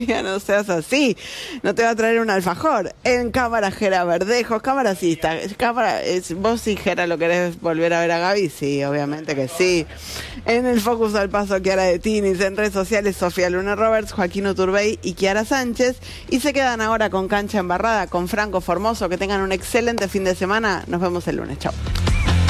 Ya no seas así, no te va a traer un alfajor. En cámara, Gera Verdejo, cámara sí está. Cámara, vos sí, Gera, ¿lo querés volver a ver a Gaby? Sí, obviamente que sí. En el Focus al Paso, Kiara de Tinis. En redes sociales, Sofía Luna Roberts, Joaquín Uturbey y Kiara Sánchez. Y se quedan ahora con Cancha Embarrada, con Franco Formoso. Que tengan un excelente fin de semana. Nos vemos el lunes. Chao.